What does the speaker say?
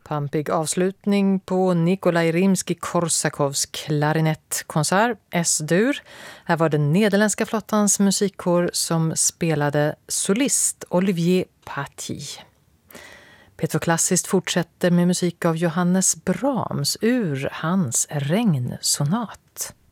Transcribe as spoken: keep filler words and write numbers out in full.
Pampig avslutning på Nikolaj Rimsky-Korsakovs klarinettkonsert, S-dur. Här var den nederländska flottans musikkår som spelade solist Olivier Paty. Petroklassiskt fortsätter med musik av Johannes Brahms ur hans regnsonat.